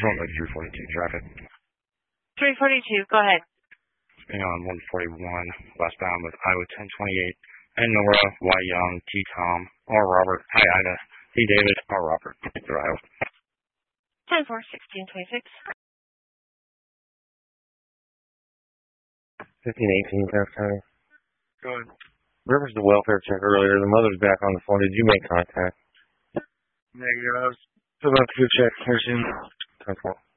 Sounds like 342 traffic. 342, go ahead. Being on 141 westbound with Iowa 1028 and Nora, Y. Young, T. Tom, R. Robert, Hi Ida, T. David, R. Robert, through Iowa. 10-4, 1626. 1518, South County. Go ahead. Reference the welfare check earlier. The mother's back on the phone. Did you make contact? Negative. I was filling out the food check here soon. 10-4.